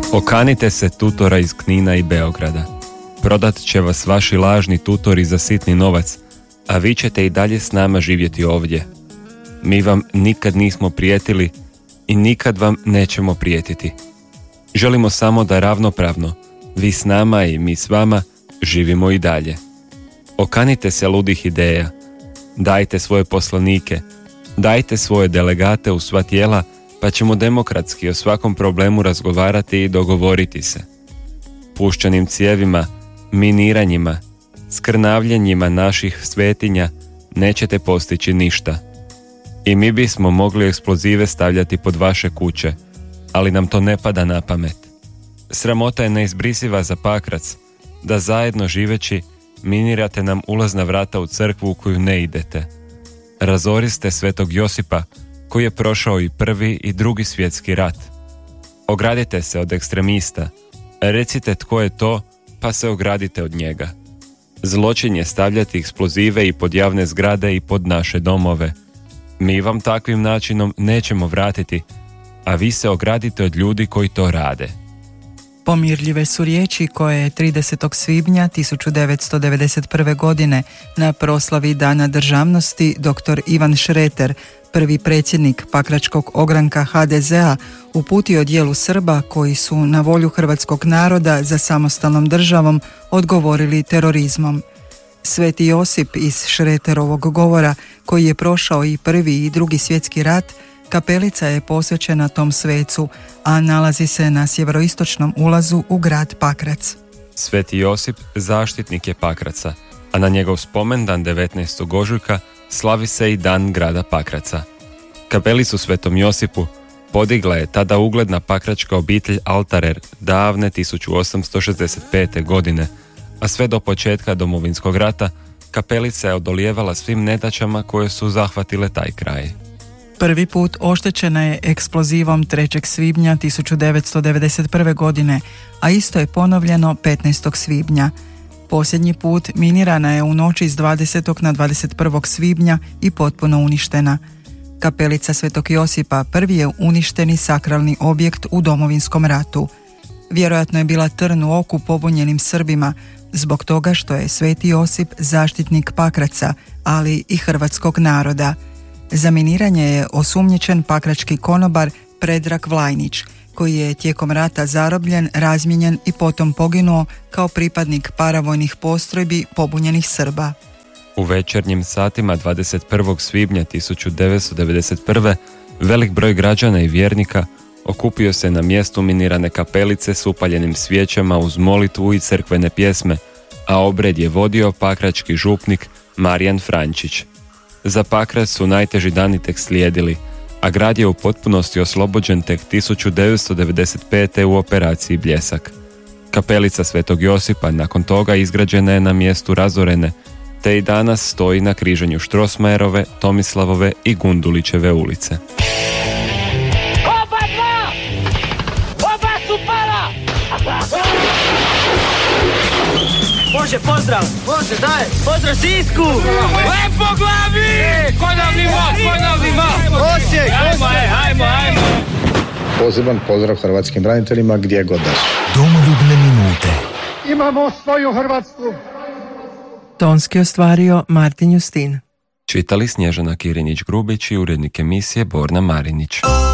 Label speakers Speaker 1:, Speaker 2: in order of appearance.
Speaker 1: Okanite se tutora iz Knina i Beograda. Prodat će vas vaši lažni tutori za sitni novac, a vi ćete i dalje s nama živjeti ovdje. Mi vam nikad nismo prijetili i nikad vam nećemo prijetiti. Želimo samo da ravnopravno, vi s nama i mi s vama, živimo i dalje. Okanite se ludih ideja. Dajte svoje poslanike, dajte svoje delegate u sva tijela, pa ćemo demokratski o svakom problemu razgovarati i dogovoriti se. Puščanim cijevima, miniranjima, skrnavljenjima naših svetinja nećete postići ništa. I mi bismo mogli eksplozive stavljati pod vaše kuće, ali nam to ne pada na pamet. Sramota je neizbrisiva za Pakrac, da zajedno živeći minirate nam ulazna vrata u crkvu u koju ne idete. Razoriste Svetog Josipa, koji je prošao i Prvi i Drugi svjetski rat. Ogradite se od ekstremista, recite tko je to, pa se ogradite od njega. Zločin je stavljati eksplozive i pod javne zgrade i pod naše domove. Mi vam takvim načinom nećemo vratiti, a vi se ogradite od ljudi koji to rade.
Speaker 2: Pomirljive su riječi koje je 30. svibnja 1991. godine na proslavi Dana državnosti dr. Ivan Šreter, prvi predsjednik Pakračkog ogranka HDZ-a, uputio dijelu Srba koji su na volju hrvatskog naroda za samostalnom državom odgovorili terorizmom. Sveti Josip iz Šreterovog govora, koji je prošao i Prvi i Drugi svjetski rat, kapelica je posvećena tom svecu, a nalazi se na sjeveroistočnom ulazu u grad Pakrac.
Speaker 1: Sveti Josip zaštitnik je Pakraca, a na njegov spomendan 19. ožujka slavi se i dan grada Pakraca. Kapelicu Svetom Josipu podigla je tada ugledna pakračka obitelj Altarer davne 1865. godine, a sve do početka Domovinskog rata kapelica je odolijevala svim nedaćama koje su zahvatile taj kraj.
Speaker 2: Prvi put oštećena je eksplozivom 3. svibnja 1991. godine, a isto je ponovljeno 15. svibnja. Posljednji put minirana je u noći s 20. na 21. svibnja i potpuno uništena. Kapelica Svetog Josipa prvi je uništeni sakralni objekt u Domovinskom ratu. Vjerojatno je bila trn u oku pobunjenim Srbima, zbog toga što je Sveti Josip zaštitnik Pakraca, ali i hrvatskog naroda. Za miniranje je osumnjičen pakrački konobar Predrag Vlajnić, koji je tijekom rata zarobljen, razmijenjen i potom poginuo kao pripadnik paravojnih postrojbi pobunjenih Srba.
Speaker 1: U večernjim satima 21. svibnja 1991. velik broj građana i vjernika okupio se na mjestu minirane kapelice s upaljenim svijećama uz molitvu i crkvene pjesme, a obred je vodio pakrački župnik Marijan Frančić. Za Pakrac su najteži dani tek slijedili, a grad je u potpunosti oslobođen tek 1995. u operaciji Bljesak. Kapelica Svetog Josipa nakon toga izgrađena je na mjestu razorene, te i danas stoji na križanju Štrosmajerove, Tomislavove i Gundulićeve ulice.
Speaker 3: Oba dva! Oba su pala!
Speaker 4: Može, pozdrav! Može, daj! Pozdrav Sisku!
Speaker 3: Lepo glavi! Ko nam nima?
Speaker 4: Osijek!
Speaker 3: Ajmo!
Speaker 5: Poseban pozdrav hrvatskim braniteljima gdje god da su.
Speaker 6: Domoljubne minute.
Speaker 7: Imamo svoju Hrvatsku.
Speaker 2: Tonski ostvario Martin Justin.
Speaker 1: Čitali Snježana Kirinjić-Grubić i urednik emisije Borna Marinić.